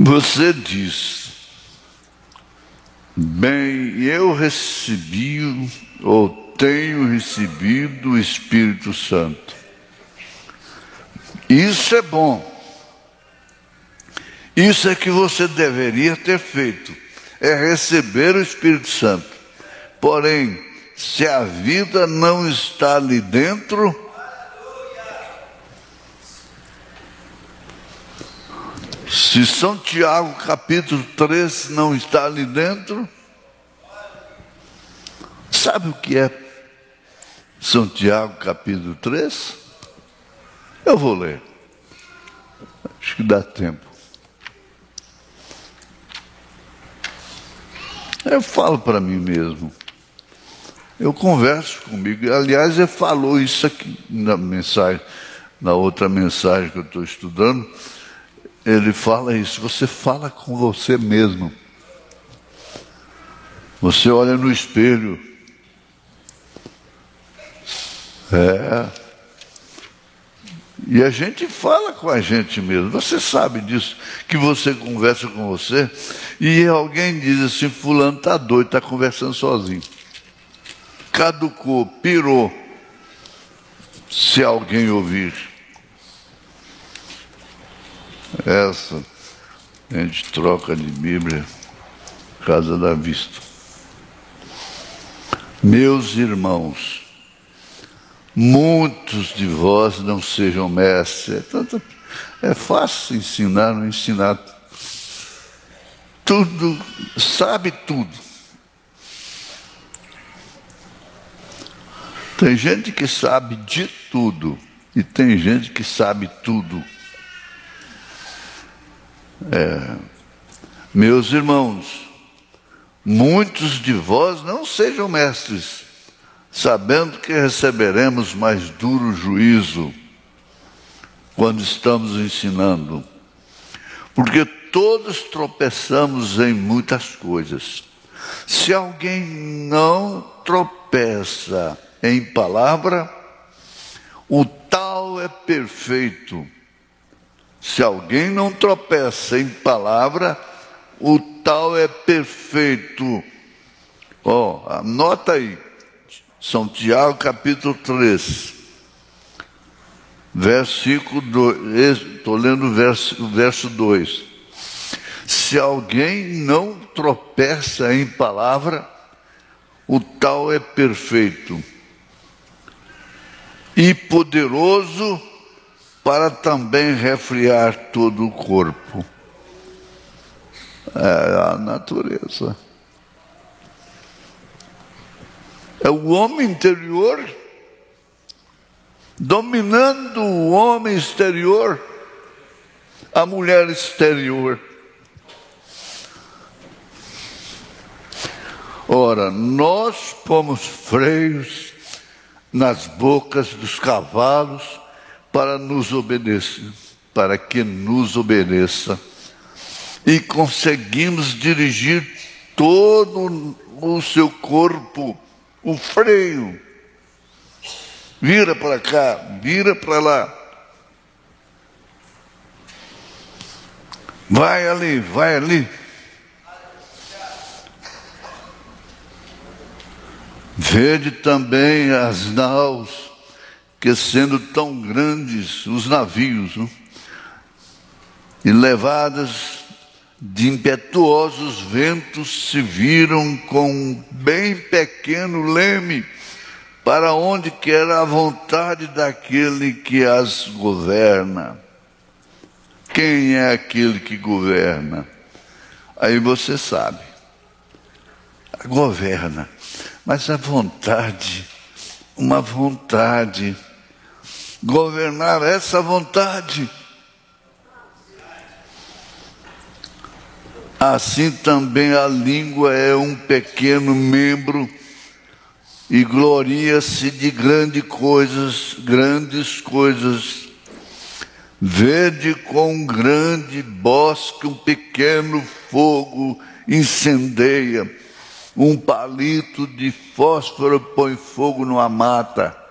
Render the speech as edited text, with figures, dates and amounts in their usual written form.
Você diz: bem, eu recebi ou tenho recebido o Espírito Santo. Isso é bom. Isso é que você deveria ter feito, é receber o Espírito Santo. Porém, se a vida não está ali dentro, se São Tiago capítulo 3 não está ali dentro, sabe o que é São Tiago capítulo 3? Eu vou ler, acho que dá tempo. Eu falo para mim mesmo, eu converso comigo. Aliás, ele falou isso aqui na mensagem, na outra mensagem que eu estou estudando. Ele fala isso, você fala com você mesmo. Você olha no espelho. E a gente fala com a gente mesmo. Você sabe disso, que você conversa com você e alguém diz assim: fulano está doido, está conversando sozinho. Caducou, pirou. Se alguém ouvir. Essa, a gente troca de Bíblia, Casa da Vista. Meus irmãos, muitos de vós não sejam mestres. É fácil ensinar, não ensinar tudo, sabe tudo. Tem gente que sabe de tudo e tem gente que sabe tudo. Meus irmãos, muitos de vós não sejam mestres, sabendo que receberemos mais duro juízo quando estamos ensinando. Porque todos tropeçamos em muitas coisas. Se alguém não tropeça em palavra, o tal é perfeito. Se alguém não tropeça em palavra, o tal é perfeito. Anota aí. São Tiago capítulo 3, versículo 2, estou lendo o verso 2. Se alguém não tropeça em palavra, o tal é perfeito e poderoso para também refriar todo o corpo. É a natureza. É o homem interior dominando o homem exterior, a mulher exterior. Ora, nós pomos freios nas bocas dos cavalos para que nos obedeça. E conseguimos dirigir todo o seu corpo, o freio. Vira para cá, vira para lá. Vai ali, vai ali. Vede também as naus, que sendo tão grandes os navios, e levadas de impetuosos ventos, se viram com um bem pequeno leme, para onde quer a vontade daquele que as governa. Quem é aquele que governa? Aí você sabe. Governa. Mas a vontade, uma vontade, governar essa vontade. Assim também a língua é um pequeno membro e gloria-se de grandes coisas. Vede com um grande bosque um pequeno fogo incendeia. Um palito de fósforo põe fogo numa mata.